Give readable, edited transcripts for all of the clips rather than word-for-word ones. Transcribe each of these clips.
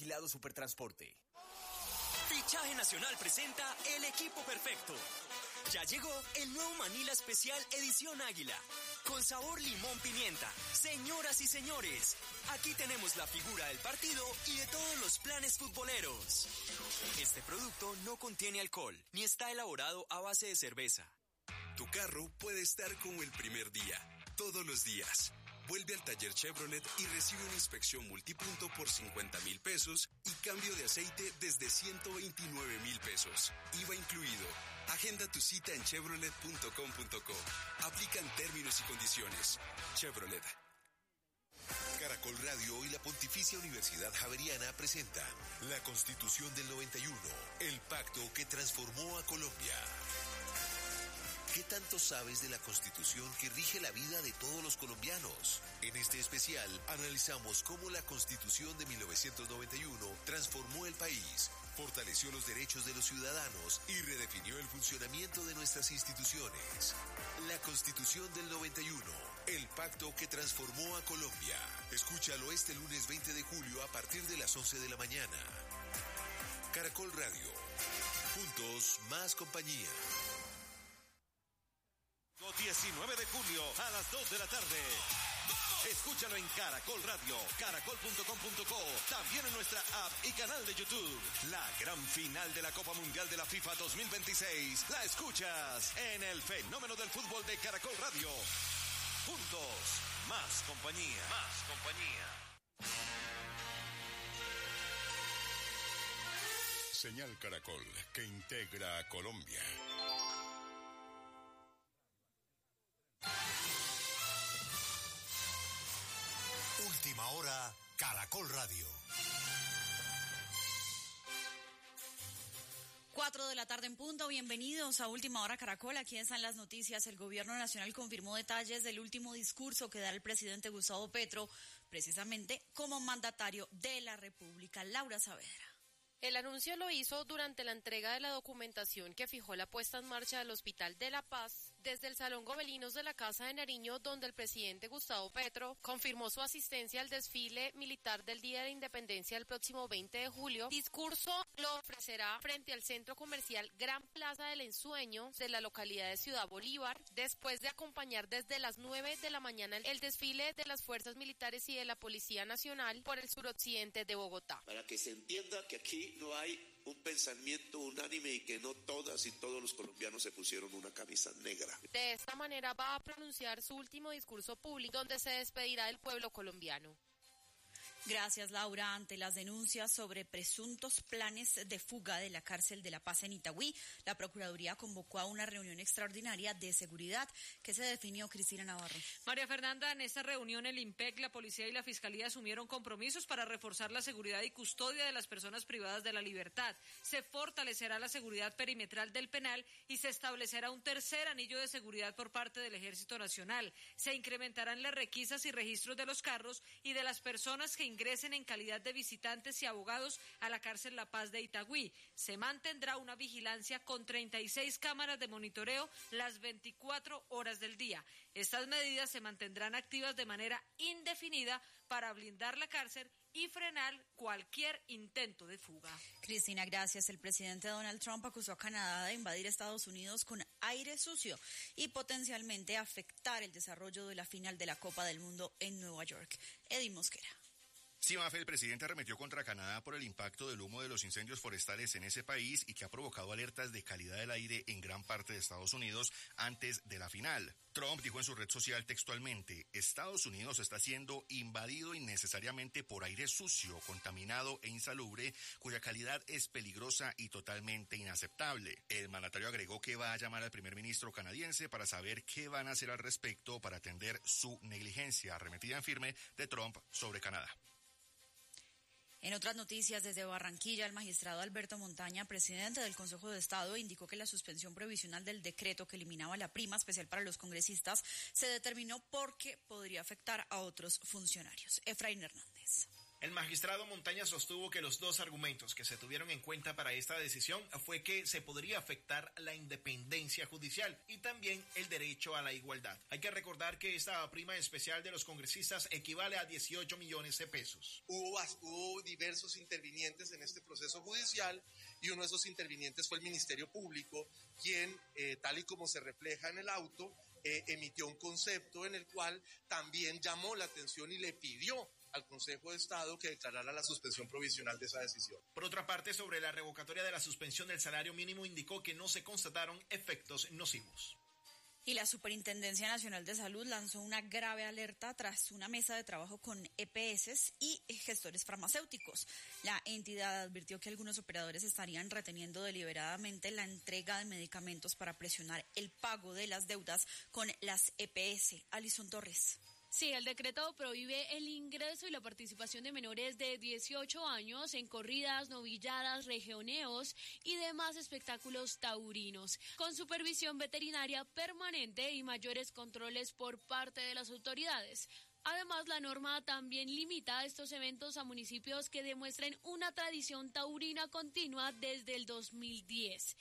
Vigilado Supertransporte. Fichaje Nacional presenta El Equipo Perfecto. Ya llegó el nuevo Manila Especial Edición Águila. Con sabor limón pimienta. Señoras y señores, aquí tenemos la figura del partido y de todos los planes futboleros. Este producto no contiene alcohol, ni está elaborado a base de cerveza. Tu carro puede estar como el primer día, todos los días. Vuelve al taller Chevrolet y recibe una inspección multipunto por 50,000 pesos y cambio de aceite desde 129,000 pesos. IVA incluido. Agenda tu cita en chevrolet.com.co. Aplican términos y condiciones. Chevrolet. Caracol Radio y la Pontificia Universidad Javeriana presentan la Constitución del 91, el pacto que transformó a Colombia. ¿Qué tanto sabes de la Constitución que rige la vida de todos los colombianos? En este especial analizamos cómo la Constitución de 1991 transformó el país, fortaleció los derechos de los ciudadanos y redefinió el funcionamiento de nuestras instituciones. La Constitución del 91, el pacto que transformó a Colombia. Escúchalo este lunes 20 de julio a partir de las 11 de la mañana. Caracol Radio. Juntos, más compañía. 19 de julio a las 2 de la tarde. Escúchalo en Caracol Radio, caracol.com.co, también en nuestra app y canal de YouTube. La gran final de la Copa Mundial de la FIFA 2026 la escuchas en el fenómeno del fútbol de Caracol Radio. Juntos, más compañía. Más compañía. Señal Caracol, que integra a Colombia. Última hora, Caracol Radio. 4 de la tarde en punto, bienvenidos a Última Hora Caracol, aquí están las noticias. El gobierno nacional confirmó detalles del último discurso que dará el presidente Gustavo Petro, precisamente como mandatario de la República. Laura Saavedra. El anuncio lo hizo durante la entrega de la documentación que fijó la puesta en marcha del Hospital de la Paz desde el Salón Gobelinos de la Casa de Nariño, donde el presidente Gustavo Petro confirmó su asistencia al desfile militar del Día de la Independencia el próximo 20 de julio. Discurso lo ofrecerá frente al centro comercial Gran Plaza del Ensueño de la localidad de Ciudad Bolívar, después de acompañar desde las 9 de la mañana el desfile de las fuerzas militares y de la Policía Nacional por el suroccidente de Bogotá. Para que se entienda que aquí no hay un pensamiento unánime y que no todas y todos los colombianos se pusieron una camisa negra. De esta manera va a pronunciar su último discurso público donde se despedirá del pueblo colombiano. Gracias, Laura. Ante las denuncias sobre presuntos planes de fuga de la cárcel de La Paz en Itagüí, la Procuraduría convocó a una reunión extraordinaria de seguridad que se definió. Cristina Navarro. María Fernanda, en esta reunión el IMPEC, la Policía y la Fiscalía asumieron compromisos para reforzar la seguridad y custodia de las personas privadas de la libertad. Se fortalecerá la seguridad perimetral del penal y se establecerá un tercer anillo de seguridad por parte del Ejército Nacional. Se incrementarán las requisas y registros de los carros y de las personas que ingresen en calidad de visitantes y abogados a la cárcel La Paz de Itagüí. Se mantendrá una vigilancia con 36 cámaras de monitoreo las 24 horas del día. Estas medidas se mantendrán activas de manera indefinida para blindar la cárcel y frenar cualquier intento de fuga. Cristina, gracias. El presidente Donald Trump acusó a Canadá de invadir Estados Unidos con aire sucio y potencialmente afectar el desarrollo de la final de la Copa del Mundo en Nueva York. Eddie Mosquera. Sí, Mafe, el presidente arremetió contra Canadá por el impacto del humo de los incendios forestales en ese país y que ha provocado alertas de calidad del aire en gran parte de Estados Unidos antes de la final. Trump dijo en su red social textualmente: Estados Unidos está siendo invadido innecesariamente por aire sucio, contaminado e insalubre, cuya calidad es peligrosa y totalmente inaceptable. El mandatario agregó que va a llamar al primer ministro canadiense para saber qué van a hacer al respecto para atender su negligencia, arremetida en firme de Trump sobre Canadá. En otras noticias, desde Barranquilla, el magistrado Alberto Montaña, presidente del Consejo de Estado, indicó que la suspensión provisional del decreto que eliminaba la prima especial para los congresistas se determinó porque podría afectar a otros funcionarios. Efraín Hernández. El magistrado Montaña sostuvo que los dos argumentos que se tuvieron en cuenta para esta decisión fue que se podría afectar la independencia judicial y también el derecho a la igualdad. Hay que recordar que esta prima especial de los congresistas equivale a 18 millones de pesos. Hubo diversos intervinientes en este proceso judicial y uno de esos intervinientes fue el Ministerio Público, quien, tal y como se refleja en el auto, emitió un concepto en el cual también llamó la atención y le pidió al Consejo de Estado que declarara la suspensión provisional de esa decisión. Por otra parte, sobre la revocatoria de la suspensión del salario mínimo, indicó que no se constataron efectos nocivos. Y la Superintendencia Nacional de Salud lanzó una grave alerta tras una mesa de trabajo con EPS y gestores farmacéuticos. La entidad advirtió que algunos operadores estarían reteniendo deliberadamente la entrega de medicamentos para presionar el pago de las deudas con las EPS. Alison Torres. Sí, el decreto prohíbe el ingreso y la participación de menores de 18 años en corridas, novilladas, rejoneos y demás espectáculos taurinos, con supervisión veterinaria permanente y mayores controles por parte de las autoridades. Además, la norma también limita estos eventos a municipios que demuestren una tradición taurina continua desde el 2010.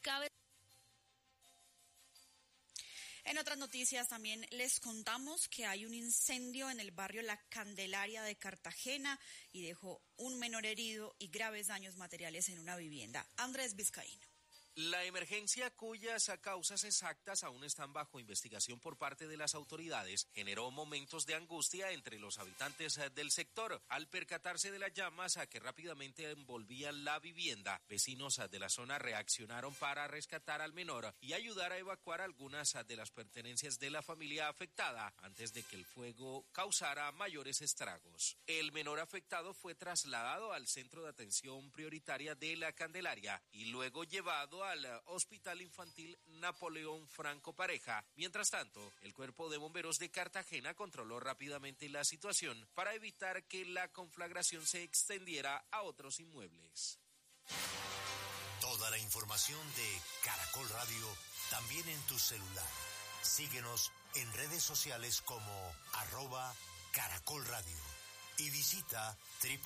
En otras noticias también les contamos que hay un incendio en el barrio La Candelaria de Cartagena y dejó un menor herido y graves daños materiales en una vivienda. Andrés Vizcaíno. La emergencia, cuyas causas exactas aún están bajo investigación por parte de las autoridades, generó momentos de angustia entre los habitantes del sector. Al percatarse de las llamas que rápidamente envolvían la vivienda, vecinos de la zona reaccionaron para rescatar al menor y ayudar a evacuar algunas de las pertenencias de la familia afectada antes de que el fuego causara mayores estragos. El menor afectado fue trasladado al centro de atención prioritaria de La Candelaria y luego llevado al Hospital Infantil Napoleón Franco Pareja. Mientras tanto, el Cuerpo de Bomberos de Cartagena controló rápidamente la situación para evitar que la conflagración se extendiera a otros inmuebles. Toda la información de Caracol Radio también en tu celular. Síguenos en redes sociales como @Caracol Radio y visita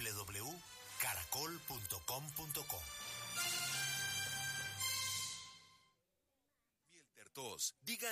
www.caracol.com.co. Tos. Diga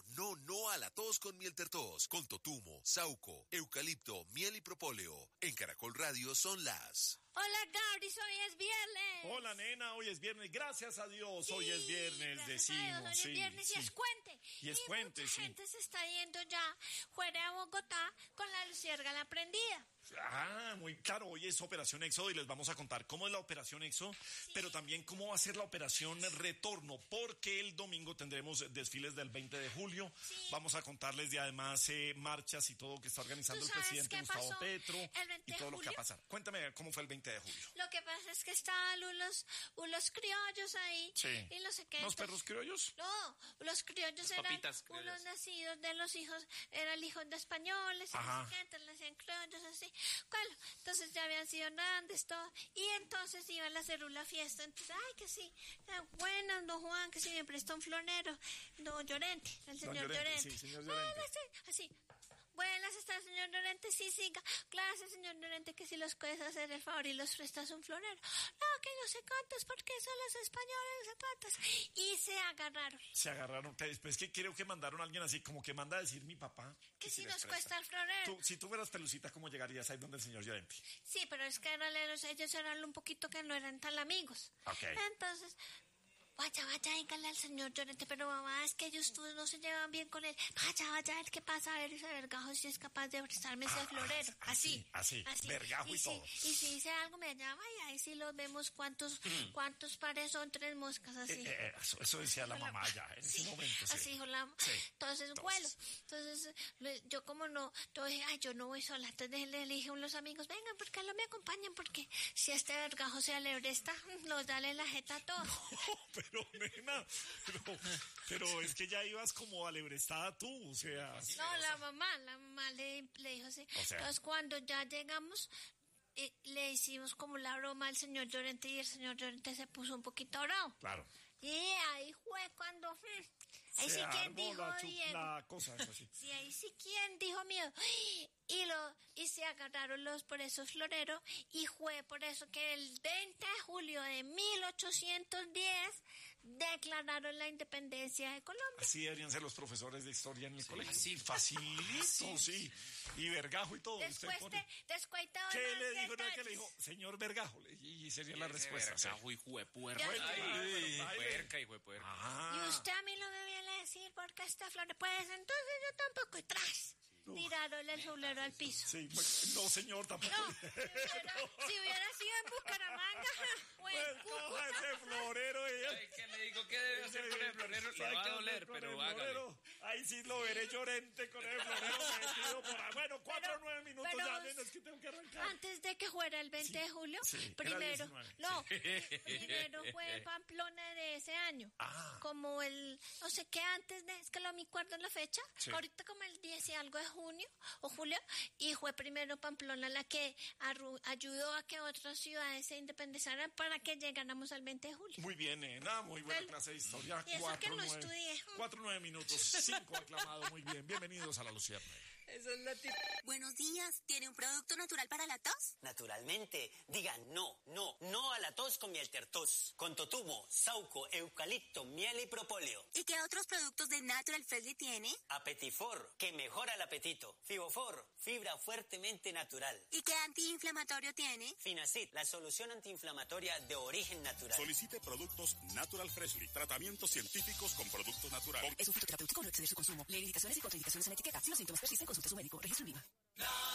no a la tos con miel tertos, con totumo, sauco, eucalipto, miel y propóleo. En Caracol Radio son las... Hola, Gabri, hoy es viernes. Hola, nena, hoy es viernes. Gracias a Dios, sí, hoy es viernes, decimos. Hoy es viernes y es puente. Y es puente, mucha gente se está yendo ya fuera de Bogotá con la luciérgala prendida. Ah, muy claro, hoy es Operación Éxodo y les vamos a contar cómo es la Operación Éxodo, pero también cómo va a ser la Operación Retorno, porque el domingo tendremos desfiles del 20 de julio. Vamos a contarles de además marchas y todo que está organizando el presidente Gustavo Petro y todo lo que va a pasar. Cuéntame cómo fue el 20 de julio. Lo que pasa es que estaban unos criollos ahí y no sé qué. ¿Los perros criollos? No, los criollos eran unos nacidos de los hijos, eran hijos de españoles, y no sé qué, entonces nacían criollos así. Bueno, entonces ya habían sido grandes, todo, y entonces iban a hacer una fiesta, entonces, ay, que sí, buenas, don Juan, que sí me prestó un florero, don Llorente, el señor Llorente. Sí, señor Llorente. Así. Buenas, está el señor Llorente, sí, clase, señor Llorente, que si los puedes hacer el favor y los prestas un florero. No, que no sé cuántos, porque son los españoles, no sé cuántos. Y se agarraron. Después que creo que mandaron a alguien así, como que manda a decir mi papá. Que si nos cuesta el florero. Si tú fueras Pelucita, ¿cómo llegarías ahí donde el señor Llorente? Sí, pero es que ellos eran un poquito que no eran tan amigos. Okay. Entonces... Vaya, dígale al señor Llorente, pero mamá, es que ellos no se llevan bien con él. Vaya, ¿qué pasa? A ver ese vergajo si es capaz de prestarme ese florero. Así. Vergajo y todo. Y si dice algo, me llama y ahí sí los vemos cuántos pares son 3 moscas, así. Eso decía la mamá ya en ese momento. Así dijo la mamá. Entonces, bueno, entonces yo como no, yo dije, ay, yo no voy sola. Entonces le dije a unos amigos, vengan, porque no me acompañan, porque si este vergajo se alebresta, los dale la jeta a todos. No, pero nena, pero es que ya ibas como alebrestada tú, o sea. No, la mamá le dijo así. O sea, entonces cuando ya llegamos, le hicimos como la broma al señor Llorente y el señor Llorente se puso un poquito bravo. Claro. Y ahí fue cuando... Ahí sí quien dijo la cosa es así. Sí, ahí sí quien dijo miedo. Y se agarraron por esos floreros y fue por eso que el 20 de julio de 1810 declararon la independencia de Colombia. Así deberían ser los profesores de historia en el colegio. Sí, facilito, sí. Y Vergajo y todo. ¿Qué le dijo? ¿Qué le dijo? Señor Vergajo. Y sería la respuesta. Vergajo y juepuerca. Puerca y juepuerca. Y usted a mí no me viene a decir por qué esta flor. Pues entonces yo tampoco. Y tras. Tiraron el florero al piso. Sí, no, señor, tampoco. No, si hubiera sido en Bucaramanga, pues coja ese florero. ¿Qué le digo? ¿Qué debe hacer con el florero? Le va a doler, pero hágale. Ahí sí lo veré llorente con el florero metido por ahí. Bueno, 4 o 9 minutos ya, es que tengo que arrancar. Antes de que fuera el 20 de julio, primero fue Pamplona de ese año. Como no sé qué antes es que no me acuerdo en la fecha. Ahorita como el 10 y algo de junio o julio, y fue primero Pamplona la que ayudó a que otras ciudades se independizaran para que llegáramos al 20 de julio. Muy bien, nena, muy buena clase de historia. Y eso que no estudié. 4 o 9 minutos, 5 aclamado, muy bien. Bienvenidos a La Luciérnaga. Eso es la Buenos días, ¿tiene un producto natural para la tos? Naturalmente, digan no a la tos con miel tertos, con totumo, sauco, eucalipto, miel y propóleo. ¿Y qué otros productos de Natural Freshly tiene? Apetifor, que mejora el apetito. Fibofor, fibra fuertemente natural. ¿Y qué antiinflamatorio tiene? Finacid, la solución antiinflamatoria de origen natural. Solicite productos Natural Freshly, tratamientos científicos con productos naturales. Es un fitoterapéutico, no exceder su consumo. Lee indicaciones y contraindicaciones en la etiqueta. Si los síntomas persisten, consulte a su médico. Registro en Viva.